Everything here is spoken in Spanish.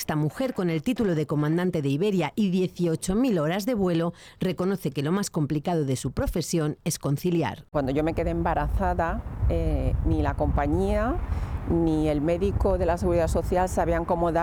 sexta mujer con el título de comandante de Iberia y 18.000 horas de vuelo, reconoce que lo más complicado de su profesión es conciliar. Cuando yo me quedé embarazada, ni la compañía ni el médico de la Seguridad Social sabían cómo dar